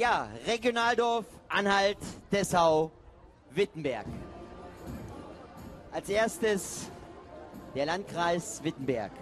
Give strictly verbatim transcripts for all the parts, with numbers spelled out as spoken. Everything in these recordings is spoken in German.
Ja, Regionaldorf, Anhalt, Dessau, Wittenberg. Als erstes der Landkreis Wittenberg.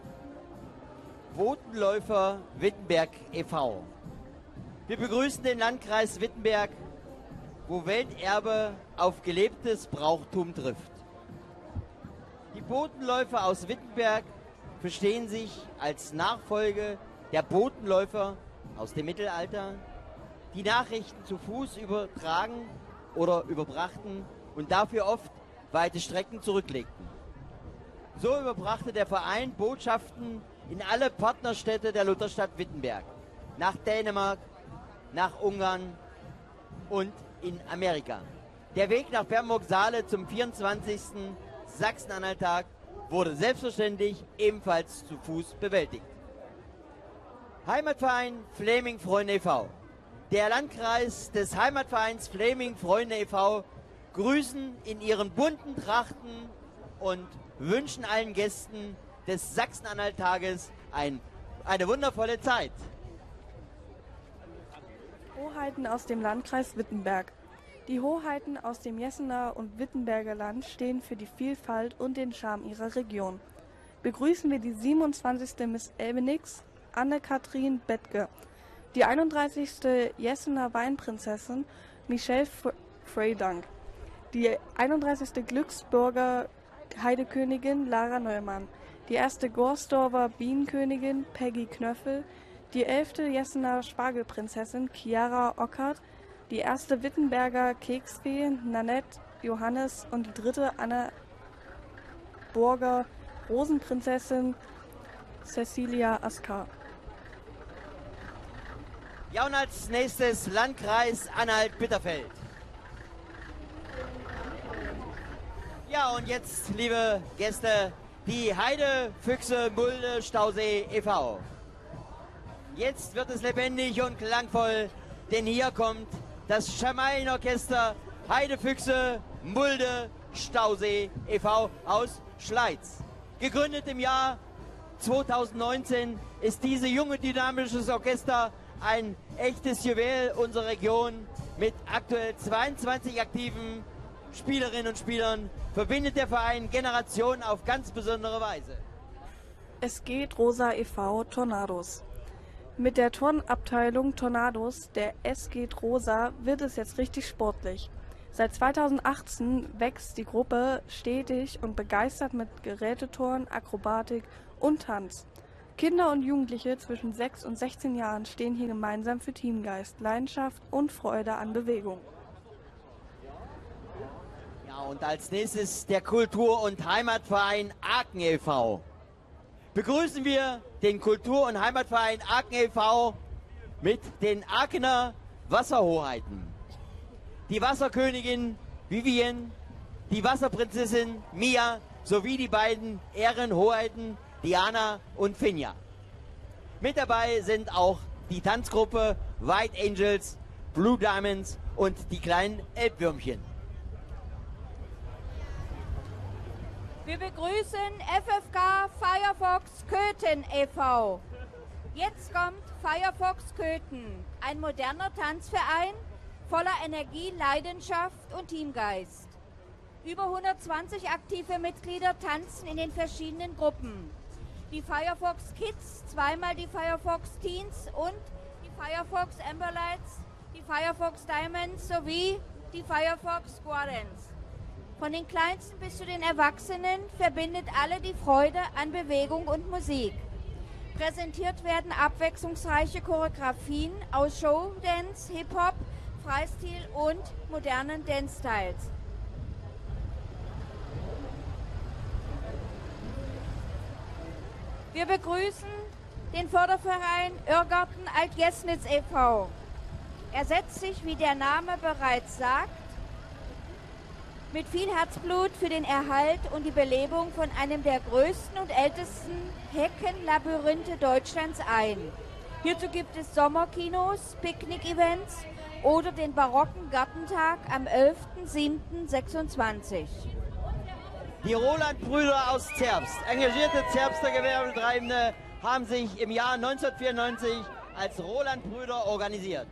Botenläufer Wittenberg e V Wir begrüßen den Landkreis Wittenberg, wo Welterbe auf gelebtes Brauchtum trifft. Die Botenläufer aus Wittenberg verstehen sich als Nachfolge der Botenläufer aus dem Mittelalter, die Nachrichten zu Fuß übertragen oder überbrachten und dafür oft weite Strecken zurücklegten. So überbrachte der Verein Botschaften in alle Partnerstädte der Lutherstadt Wittenberg, nach Dänemark, nach Ungarn und in Amerika. Der Weg nach Bernburg-Saale zum vierundzwanzigsten Sachsen-Anhalt-Tag wurde selbstverständlich ebenfalls zu Fuß bewältigt. Heimatverein Fläming-Freunde e V Der Landkreis des Heimatvereins Fläming-Freunde e V grüßen in ihren bunten Trachten und wünschen allen Gästen des Sachsen-Anhalt-Tages ein, eine wundervolle Zeit. Hoheiten aus dem Landkreis Wittenberg. Die Hoheiten aus dem Jessener und Wittenberger Land stehen für die Vielfalt und den Charme ihrer Region. Begrüßen wir die siebenundzwanzigste Miss Elbenix, Anne-Kathrin Bettke, die einunddreißigste Jessener Weinprinzessin Michelle Freydank, die einunddreißigste Glücksburger Heidekönigin Lara Neumann, die erste Gorsdorfer Bienenkönigin Peggy Knöffel, die elfte Jessener Spargelprinzessin Chiara Ockert, die erste Wittenberger Keksfee Nanette Johannes und die dritte Anna Burger Rosenprinzessin Cecilia Askar. Ja, und als nächstes Landkreis Anhalt-Bitterfeld. Ja, und jetzt, liebe Gäste, die Heidefüchse Mulde Stausee e V Jetzt wird es lebendig und klangvoll, denn hier kommt das Schamainorchester Heidefüchse Mulde Stausee e V aus Schleiz. Gegründet im Jahr zweitausendneunzehn ist dieses junge dynamisches Orchester ein echtes Juwel unserer Region. Mit aktuell zweiundzwanzig aktiven Spielerinnen und Spielern verbindet der Verein Generationen auf ganz besondere Weise. Es geht Rosa e V Tornados. Mit der Turnabteilung Tornados, der Es geht Rosa, wird es jetzt richtig sportlich. Seit zweitausendachtzehn wächst die Gruppe stetig und begeistert mit Geräteturnen, Akrobatik und Tanz. Kinder und Jugendliche zwischen sechs und sechzehn Jahren stehen hier gemeinsam für Teamgeist, Leidenschaft und Freude an Bewegung. Ja, und als nächstes der Kultur- und Heimatverein Aachen e V Begrüßen wir den Kultur- und Heimatverein Aachen e V mit den Aachener Wasserhoheiten. Die Wasserkönigin Vivienne, die Wasserprinzessin Mia sowie die beiden Ehrenhoheiten Diana und Finja. Mit dabei sind auch die Tanzgruppe White Angels, Blue Diamonds und die kleinen Elbwürmchen. Wir begrüßen F F K Firefox Köthen e V Jetzt kommt Firefox Köthen, ein moderner Tanzverein voller Energie, Leidenschaft und Teamgeist. Über hundertzwanzig aktive Mitglieder tanzen in den verschiedenen Gruppen. Die Firefox Kids, zweimal die Firefox Teens und die Firefox Amberlights, die Firefox Diamonds sowie die Firefox Squadrons. Von den Kleinsten bis zu den Erwachsenen verbindet alle die Freude an Bewegung und Musik. Präsentiert werden abwechslungsreiche Choreografien aus Showdance, Hip-Hop, Freistil und modernen Dance-Styles. Wir begrüßen den Förderverein Irrgarten Altjesnitz e V Er setzt sich, wie der Name bereits sagt, mit viel Herzblut für den Erhalt und die Belebung von einem der größten und ältesten Heckenlabyrinthe Deutschlands ein. Hierzu gibt es Sommerkinos, Picknick-Events oder den barocken Gartentag am elften siebten sechsundzwanzig. Die Roland-Brüder aus Zerbst, engagierte Zerbster Gewerbetreibende, haben sich im Jahr neunzehnhundertvierundneunzig als Roland-Brüder organisiert.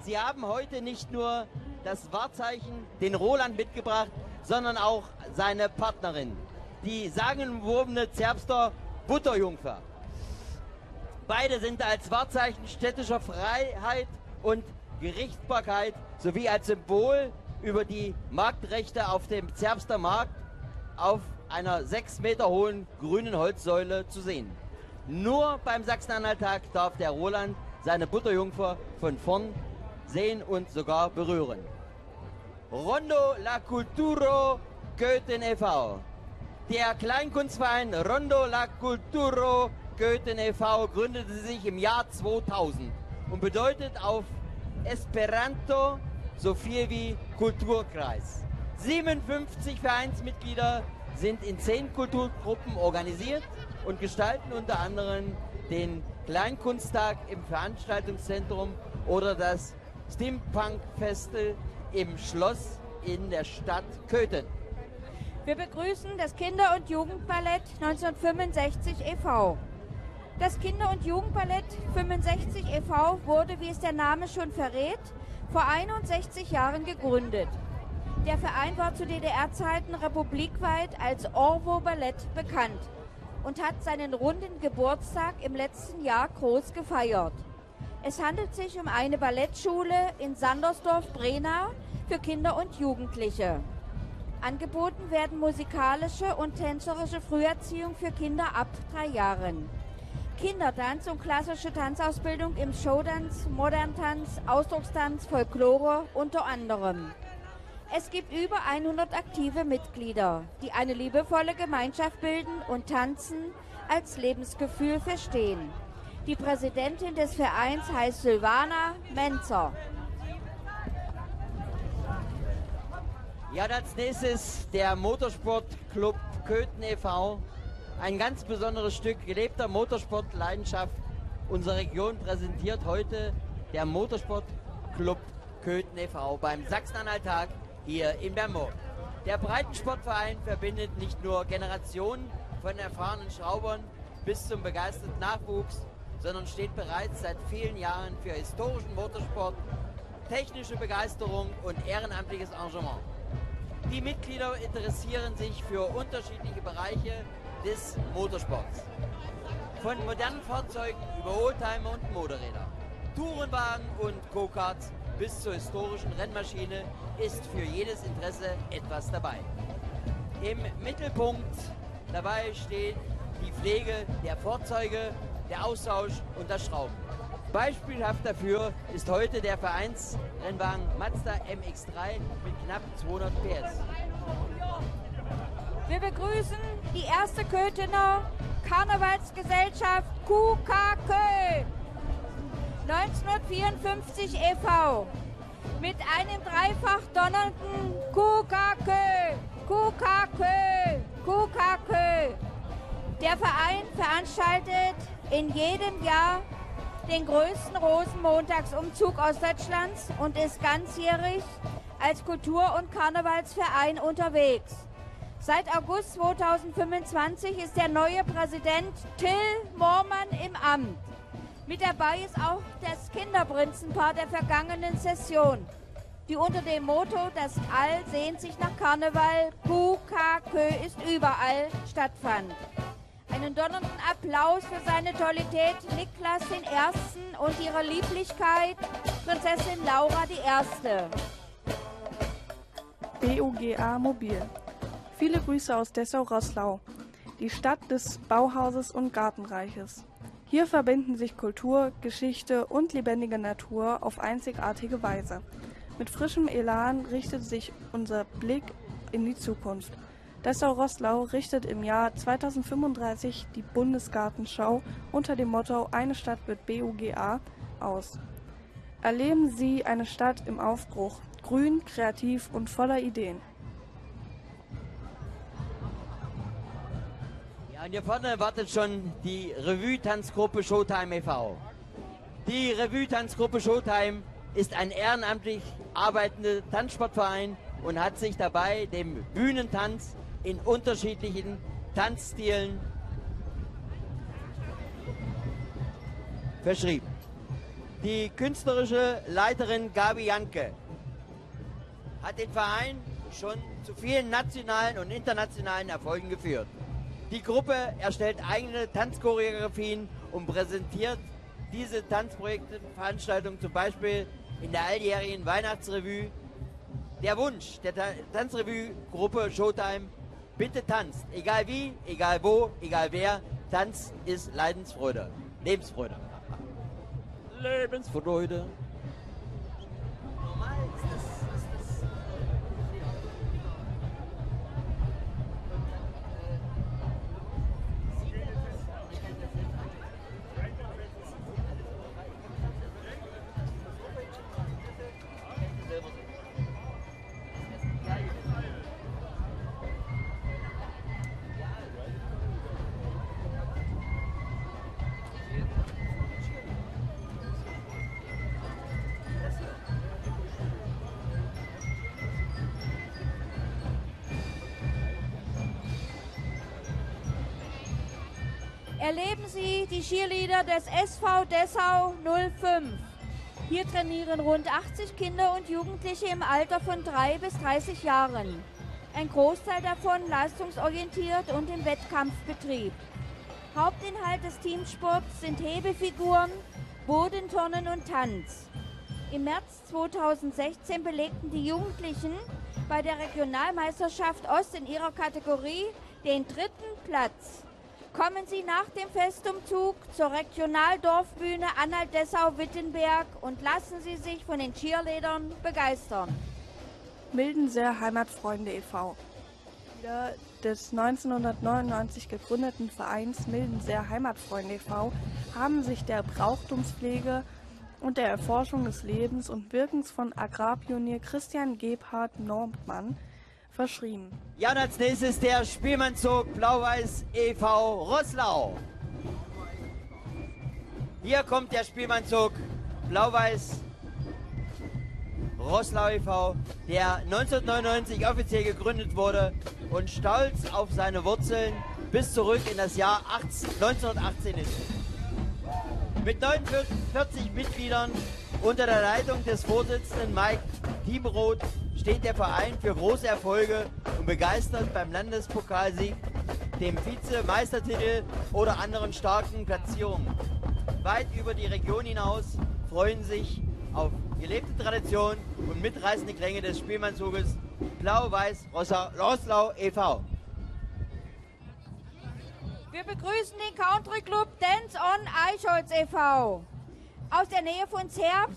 Sie haben heute nicht nur das Wahrzeichen, den Roland, mitgebracht, sondern auch seine Partnerin, die sagenumwobene Zerbster Butterjungfer. Beide sind als Wahrzeichen städtischer Freiheit und Gerichtsbarkeit sowie als Symbol über die Marktrechte auf dem Zerbster Markt auf einer sechs Meter hohen grünen Holzsäule zu sehen. Nur beim Sachsen-Anhalt-Tag darf der Roland seine Butterjungfer von vorn sehen und sogar berühren. Rondo La Culturo Köthen e V Der Kleinkunstverein Rondo La Culturo Köthen e V gründete sich im Jahr zweitausend und bedeutet auf Esperanto so viel wie Kulturkreis. siebenundfünfzig Vereinsmitglieder sind in zehn Kulturgruppen organisiert und gestalten unter anderem den Kleinkunsttag im Veranstaltungszentrum oder das Steampunk-Festival im Schloss in der Stadt Köthen. Wir begrüßen das Kinder- und Jugendballett neunzehnhundertfünfundsechzig e V Das Kinder- und Jugendballett fünfundsechzig e V wurde, wie es der Name schon verrät, vor einundsechzig Jahren gegründet. Der Verein war zu D D R-Zeiten republikweit als Orwo Ballett bekannt und hat seinen runden Geburtstag im letzten Jahr groß gefeiert. Es handelt sich um eine Ballettschule in Sandersdorf-Brenau für Kinder und Jugendliche. Angeboten werden musikalische und tänzerische Früherziehung für Kinder ab drei Jahren. Kindertanz und klassische Tanzausbildung im Showtanz, Moderntanz, Ausdruckstanz, Folklore unter anderem. Es gibt über hundert aktive Mitglieder, die eine liebevolle Gemeinschaft bilden und Tanzen als Lebensgefühl verstehen. Die Präsidentin des Vereins heißt Silvana Menzer. Ja, als nächstes der Motorsportclub Köthen e V Ein ganz besonderes Stück gelebter Motorsportleidenschaft unserer Region präsentiert heute der Motorsportclub Köthen e V beim Sachsen-Anhalt-Tag hier in Bernburg. Der Breitensportverein verbindet nicht nur Generationen von erfahrenen Schraubern bis zum begeisterten Nachwuchs, sondern steht bereits seit vielen Jahren für historischen Motorsport, technische Begeisterung und ehrenamtliches Engagement. Die Mitglieder interessieren sich für unterschiedliche Bereiche des Motorsports. Von modernen Fahrzeugen über Oldtimer und Motorräder, Tourenwagen und Go-Karts bis zur historischen Rennmaschine ist für jedes Interesse etwas dabei. Im Mittelpunkt dabei steht die Pflege der Fahrzeuge, der Austausch und das Schrauben. Beispielhaft dafür ist heute der Vereinsrennwagen Mazda M X drei mit knapp zweihundert P S. Wir begrüßen die erste Köthener Karnevalsgesellschaft Q K Kö neunzehnhundertvierundfünfzig e V mit einem dreifach donnernden Q K Kö, Q K Kö, Q K Kö. Der Verein veranstaltet in jedem Jahr den größten Rosenmontagsumzug Ostdeutschlands und ist ganzjährig als Kultur- und Karnevalsverein unterwegs. Seit August zweitausendfünfundzwanzig ist der neue Präsident Till Moormann im Amt. Mit dabei ist auch das Kinderprinzenpaar der vergangenen Session, die unter dem Motto „Das All sehnt sich nach Karneval, Q K Kö ist überall" stattfand. Einen donnernden Applaus für seine Tollität Niklas den Ersten und ihre Lieblichkeit Prinzessin Laura die Erste. B U G A Mobil. Viele Grüße aus Dessau-Roßlau, die Stadt des Bauhauses und Gartenreiches. Hier verbinden sich Kultur, Geschichte und lebendige Natur auf einzigartige Weise. Mit frischem Elan richtet sich unser Blick in die Zukunft. Dessau-Roßlau richtet im Jahr zweitausendfünfunddreißig die Bundesgartenschau unter dem Motto „Eine Stadt wird B U G A" aus. Erleben Sie eine Stadt im Aufbruch, grün, kreativ und voller Ideen. Ja, und hier vorne wartet schon die Revue-Tanzgruppe Showtime e V Die Revue-Tanzgruppe Showtime ist ein ehrenamtlich arbeitender Tanzsportverein und hat sich dabei dem Bühnentanz in unterschiedlichen Tanzstilen verschrieben. Die künstlerische Leiterin Gabi Janke hat den Verein schon zu vielen nationalen und internationalen Erfolgen geführt. Die Gruppe erstellt eigene Tanzchoreografien und präsentiert diese Tanzprojekte, Veranstaltungen zum Beispiel in der alljährigen Weihnachtsrevue. Der Wunsch der Ta Tanzrevue-Gruppe Showtime: bitte tanzt, egal wie, egal wo, egal wer, Tanz ist Leidensfreude, Lebensfreude. Lebensfreude. Normal ist das, ist das Erleben Sie die Cheerleader des S V Dessau null fünf. Hier trainieren rund achtzig Kinder und Jugendliche im Alter von drei bis dreißig Jahren. Ein Großteil davon leistungsorientiert und im Wettkampfbetrieb. Hauptinhalt des Teamsports sind Hebefiguren, Bodenturnen und Tanz. Im März zweitausendsechzehn belegten die Jugendlichen bei der Regionalmeisterschaft Ost in ihrer Kategorie den dritten Platz. Kommen Sie nach dem Festumzug zur Regionaldorfbühne Anhalt-Dessau-Wittenberg und lassen Sie sich von den Cheerleadern begeistern. Mildenser Heimatfreunde e V. Mitglieder des neunzehnhundertneunundneunzig gegründeten Vereins Mildenser Heimatfreunde e V haben sich der Brauchtumspflege und der Erforschung des Lebens und Wirkens von Agrarpionier Christian Gebhard Normmann verschrieben. Ja, und als nächstes der Spielmannzug Blau-Weiß e V Roßlau. Hier kommt der Spielmannzug Blau-Weiß Roßlau e V, der neunzehnhundertneunundneunzig offiziell gegründet wurde und stolz auf seine Wurzeln bis zurück in das Jahr neunzehnhundertachtzehn ist. Mit neunundvierzig Mitgliedern unter der Leitung des Vorsitzenden Mike Dieberoth steht der Verein für große Erfolge und begeistert beim Landespokalsieg, dem Vizemeistertitel oder anderen starken Platzierungen. Weit über die Region hinaus freuen sich auf gelebte Tradition und mitreißende Klänge des Spielmannzuges Blau-Weiß Roßlau e V. Wir begrüßen den Country Club Dance on Eichholz e V aus der Nähe von Zerbst.